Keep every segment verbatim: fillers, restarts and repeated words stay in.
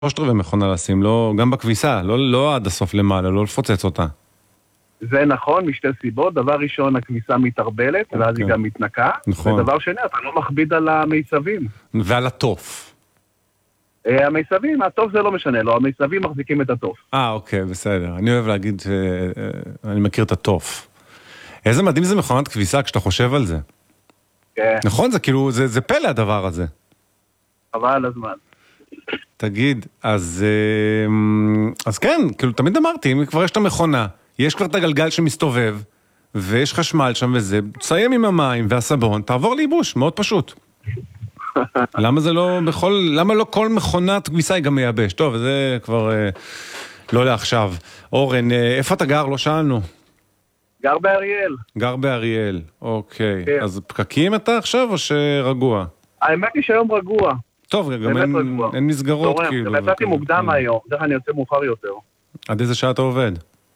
שלושת רבעי מכונה לשים, לא, גם בכביסה, לא, לא עד הסוף למעלה, לא לפוצץ אותה. זה נכון, משתי סיבות. דבר ראשון, הכביסה מתערבלת, ואז אוקיי. היא גם מתנקה. נכון. ודבר שני, אתה לא מכביד על המיצבים. ועל התוף. אה, המיצבים, הטוף זה לא משנה, לא, המיצבים מחזיקים את הטוף. אה, אוקיי, בסדר. אני אוהב להגיד שאני מכיר את התוף. איזה מדהים זה מכונת כביסה כשאתה חושב על זה. כן, נכון, זה כאילו, זה, זה פלא הדבר הזה. חבל על הזמן. תגיד, אז, אז כן, כאילו, תמיד אמרתי, אם כבר יש את המכונה, יש כבר את הגלגל שמסתובב, ויש חשמל שם וזה, תסיים עם המים והסבון, תעבור לייבוש, מאוד פשוט. למה זה לא בכל, למה לא כל מכונת כביסה היא גם מייבש? טוב, זה כבר אה, לא לעכשיו. אורן, אה, איפה אתה גר? לא שאלנו. גר באריאל. גר באריאל, אוקיי. כן. אז פקקים אתה עכשיו או שרגוע? האמת היא שהיום רגוע. טוב, גם באמת אין, רגוע. אין מסגרות תורם, כאילו. גם יצאתי וכזה. מוקדם היום, דרך אני יוצא מאוחר יותר. עד איזה שעה אתה עובד?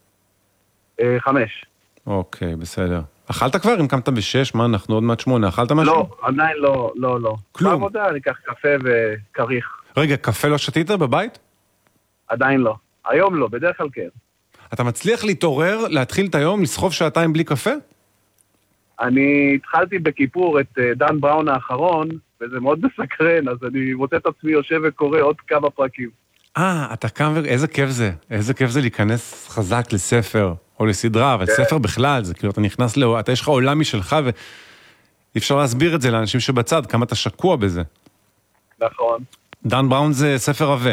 אה, חמש. אוקיי, בסדר. אכלת כבר? אם קמת בשש, מה אנחנו עוד מעט שמונה? אכלת משהו? לא, עדיין לא, לא, לא. כלום. בעבודה אני אקח קפה וכריך. רגע, קפה לא שתית בבית? עדיין לא. היום לא, בדרך כלל כן. אתה מצליח להתעורר, להתחיל את היום, לסחוב שעתיים בלי קפה? אני התחלתי בכיפור את אה, דן בראון האחרון, וזה מאוד מסקרן, אז אני מוצא את עצמי יושב וקורא עוד כמה פרקים. אה, אתה קם ו... איזה כיף זה. איזה כיף זה להיכנס חזק לספר, או לסדרה, אבל ספר בכלל, זה כאילו, אתה נכנס ל... אתה יש לך עולם משלך, ואי אפשר להסביר את זה לאנשים שבצד, כמה אתה שקוע בזה. נכון. דן בראון זה ספר עבה.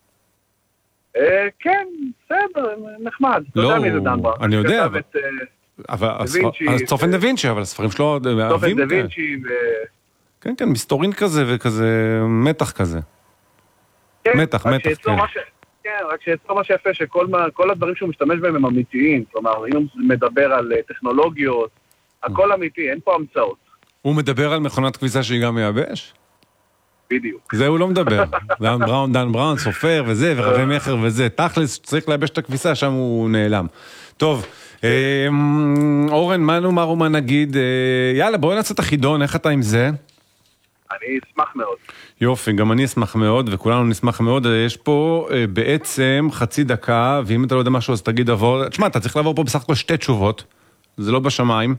אה, כן, בסדר, נחמד. אתה לא, יודע מי זה דן בראון. אני יודע, כתב אבל- את, אה, אבל הספר... וינצ'י, אז צופן אה, דה וינצ'י, אבל הספרים שלו צופן אוהבים דה כאלה. וינצ'י ו... כן, כן, מסתורין כזה וכזה מתח כזה. כן, מתח, רק מתח, שאצלו כן. מה ש... כן, רק שאצלו מה שיפה שכל מה, כל הדברים שהוא משתמש בהם הם אמיתיים. כלומר, אם הוא מדבר על אה, טכנולוגיות, הכל אמיתי, אין פה המצאות. הוא מדבר על מכונת כביסה שהיא גם מייבש? בדיוק. זה הוא לא מדבר. דן בראון, דן בראון, סופר וזה, ורבי מכר וזה. תכלס, צריך לייבש את הכביסה, שם הוא נעלם. טוב, אה, אורן, מה נאמר ומה נגיד? אה, יאללה, בואי נעשה את החידון, איך אתה עם זה? אני אשמח מאוד. יופי, גם אני אשמח מאוד, וכולנו נשמח מאוד. יש פה אה, בעצם חצי דקה, ואם אתה לא יודע משהו, אז תגיד עבור. תשמע, אתה צריך לעבור פה בסך הכל שתי תשובות, זה לא בשמיים,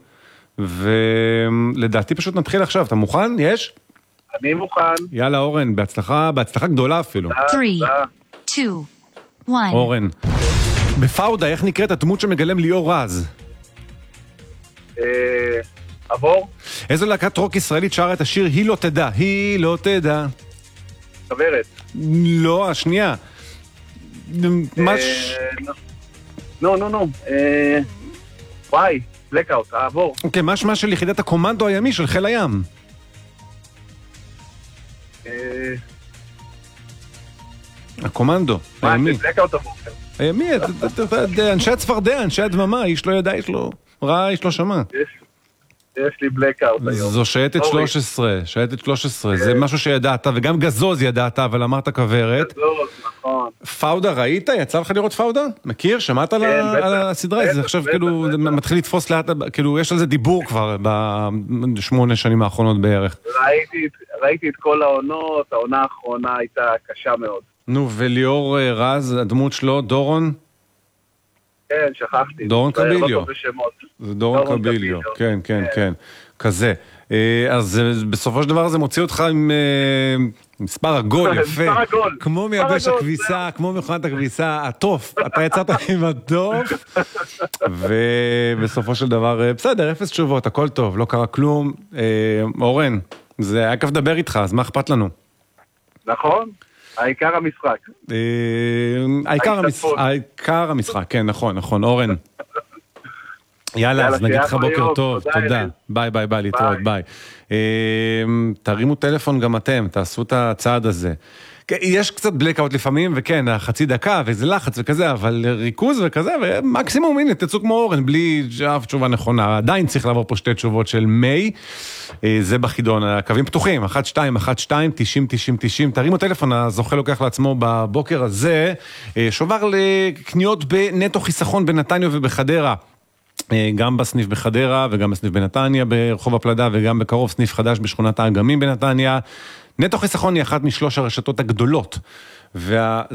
ולדעתי פשוט נתחיל עכשיו. אתה מוכן? יש? אני מוכן. יאללה, אורן, בהצלחה, בהצלחה גדולה אפילו. Three, תודה. two, one. אורן, בפאודה, איך נקראת הדמות שמגלם ליאור רז? אה, עבור, איזו להקת רוק ישראלית שרה את השיר היא לא תדע, היא לא תדע. כוורת. לא, השנייה. מש... אה, נו, נו, נו. אה, וואי, בלקאוט, עבור. אוקיי, מה שמה של יחידת הקומנדו הימי של חיל הים? אה, הקומנדו, מה, הימי. זה בלקאוט עבור. הימי, את- את- את- אנשי הצפרדע, אנשי הדממה, איש לא ידע, איש לא... ראה, איש לא שמע. יש, יש לי בלקאוט היום. זו שייטת אורי. שלוש עשרה, שייטת שלוש עשרה, זה משהו שידעת, וגם גזוז ידעת, אבל אמרת כוורת. לא, נכון. פאודה ראית? יצא לך לראות פאודה? מכיר? שמעת על ה- בטח. על הסדרה? זה בטח, עכשיו בטח, כאילו בטח. זה מתחיל לתפוס לאט, כאילו יש על זה דיבור כבר בשמונה שנים האחרונות בערך. ראיתי, ראיתי את כל העונות, העונה האחרונה הייתה קשה מאוד. נו, וליאור אה, רז, הדמות שלו, דורון? כן, שכחתי. דורון זה לא קביליו. טוב בשמות. זה דורון דורון קביליו, קביליו. כן, כן, כן. כן, כזה. אה, אז אה, בסופו של דבר זה מוציא אותך עם אה, מספר עגול, יפה. מספר עגול. כמו מספר מייבש עגול, הכביסה, כמו מכונת הכביסה, הטוף. אתה יצאת עם הטוף, ובסופו של דבר, אה, בסדר, אפס תשובות, הכל טוב, לא קרה כלום. אה, אורן, זה היה כיף לדבר איתך, אז מה אכפת לנו? נכון? העיקר המשחק. אה, העיקר המשחק, ההשתתפות. העיקר המשחק, כן, נכון, נכון, אורן. יאללה, יאללה, אז נגיד שיהיה לך אחלה בוקר יום. טוב, תודה, תודה. ארז. ביי, ביי, ביי, להתראות, ביי. אה, תרימו טלפון גם אתם, תעשו את הצעד הזה. כן, יש קצת בלקאוט לפעמים, וכן, החצי דקה, ואיזה לחץ וכזה, אבל ריכוז וכזה, ומקסימום, הנה, תצאו כמו אורן, בלי אף תשובה נכונה. עדיין צריך לעבור פה שתי תשובות של מי, אה, זה בחידון, הקווים פתוחים, אחת שתיים אחת שתיים תשעים תשעים תשעים, תרימו טלפון, הזוכה לוקח לעצמו בבוקר הזה, אה, שובר לקניות בנטו חיסכון בנתניה ובחדרה. גם בסניף בחדרה וגם בסניף בנתניה ברחוב הפלדה וגם בקרוב סניף חדש בשכונת האגמים בנתניה. נטו חיסכון היא אחת משלוש הרשתות הגדולות וה...